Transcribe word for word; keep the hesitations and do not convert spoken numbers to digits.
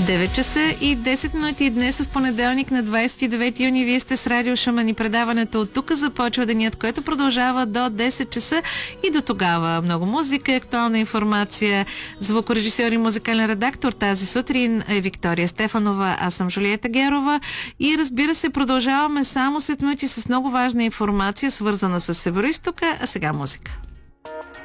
девет часа и десет минути днес в понеделник на двадесет и девети юни. Вие сте с Радио Шумен и предаването от тук започва денят, което продължава до десет часа и до тогава. Много музика, актуална информация, звукорежисьор и музикален редактор тази сутрин е Виктория Стефанова, аз съм Жулиета Герова и разбира се продължаваме само след минути с много важна информация, свързана с Североизтока, а сега музика.